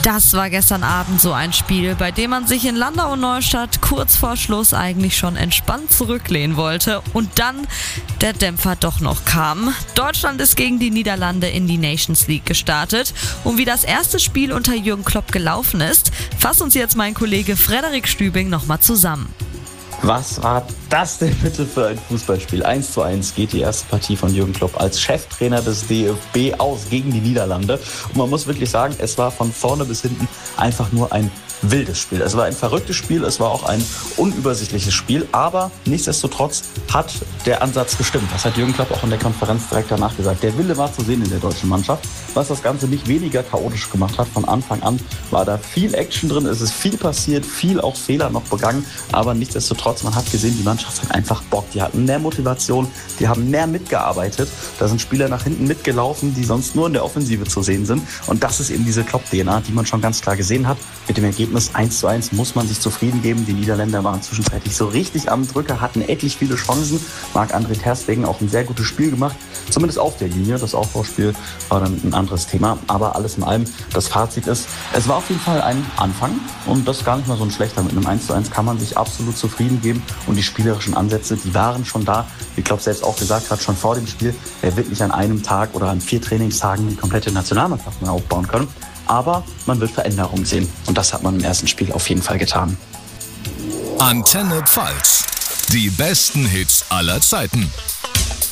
Das war gestern Abend so ein Spiel, bei dem man sich in Landau-Neustadt kurz vor Schluss eigentlich schon entspannt zurücklehnen wollte und dann der Dämpfer doch noch kam. Deutschland ist gegen die Niederlande in die Nations League gestartet und wie das erste Spiel unter Jürgen Klopp gelaufen ist, fasst uns jetzt mein Kollege Frederik Stübing nochmal zusammen. Was war das denn bitte für ein Fußballspiel? 1:1 geht die erste Partie von Jürgen Klopp als Cheftrainer des DFB aus gegen die Niederlande. Und man muss wirklich sagen, es war von vorne bis hinten einfach nur ein wildes Spiel. Es war ein verrücktes Spiel, es war auch ein unübersichtliches Spiel, aber nichtsdestotrotz hat der Ansatz gestimmt. Das hat Jürgen Klopp auch in der Konferenz direkt danach gesagt. Der Wille war zu sehen in der deutschen Mannschaft, was das Ganze nicht weniger chaotisch gemacht hat. Von Anfang an war da viel Action drin, es ist viel passiert, viel auch Fehler noch begangen, aber nichtsdestotrotz, man hat gesehen, die Mannschaft hat einfach Bock, die hatten mehr Motivation, die haben mehr mitgearbeitet, da sind Spieler nach hinten mitgelaufen, die sonst nur in der Offensive zu sehen sind und das ist eben diese Klopp-DNA, die man schon ganz klar gesehen hat. Mit dem Ergebnis 1:1 muss man sich zufrieden geben. Die Niederländer waren zwischenzeitlich so richtig am Drücker, hatten etlich viele Chancen. Marc-André ter Stegen auch ein sehr gutes Spiel gemacht, zumindest auf der Linie. Das Aufbauspiel war dann ein anderes Thema. Aber alles in allem, das Fazit ist, es war auf jeden Fall ein Anfang und das gar nicht mal so ein schlechter. Mit einem 1:1 kann man sich absolut zufrieden geben und die spielerischen Ansätze, die waren schon da. Wie Klopp selbst auch gesagt hat, schon vor dem Spiel, er wird nicht an einem Tag oder an 4 Trainingstagen die komplette Nationalmannschaft mehr aufbauen können. Aber man wird Veränderungen sehen. Und das hat man im ersten Spiel auf jeden Fall getan. Antenne Pfalz. Die besten Hits aller Zeiten.